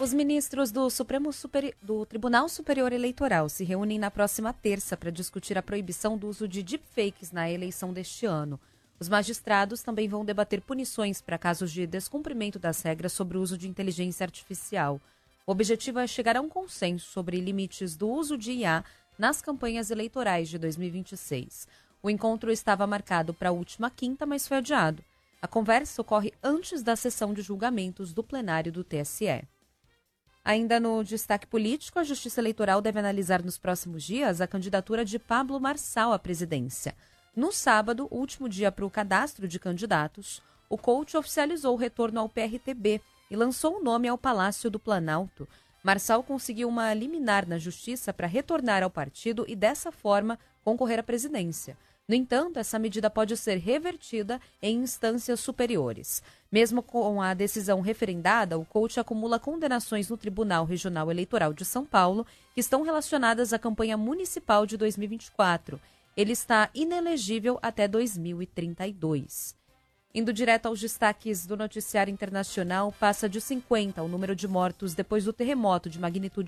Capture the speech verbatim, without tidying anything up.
Os ministros do Supremo Superi- do Tribunal Superior Eleitoral se reúnem na próxima terça para discutir a proibição do uso de deepfakes na eleição deste ano. Os magistrados também vão debater punições para casos de descumprimento das regras sobre o uso de inteligência artificial. O objetivo é chegar a um consenso sobre limites do uso de I A nas campanhas eleitorais de dois mil e vinte e seis. O encontro estava marcado para a última quinta, mas foi adiado. A conversa ocorre antes da sessão de julgamentos do plenário do T S E. Ainda no destaque político, a Justiça Eleitoral deve analisar nos próximos dias a candidatura de Pablo Marçal à presidência. No sábado, último dia para o cadastro de candidatos, o coach oficializou o retorno ao P R T B e lançou o nome ao Palácio do Planalto. Marçal conseguiu uma liminar na Justiça para retornar ao partido e, dessa forma, concorrer à presidência. No entanto, essa medida pode ser revertida em instâncias superiores. Mesmo com a decisão referendada, o coach acumula condenações no Tribunal Regional Eleitoral de São Paulo, que estão relacionadas à campanha municipal de dois mil e vinte e quatro. Ele está inelegível até dois mil e trinta e dois. Indo direto aos destaques do noticiário internacional, passa de cinquenta o número de mortos depois do terremoto de magnitude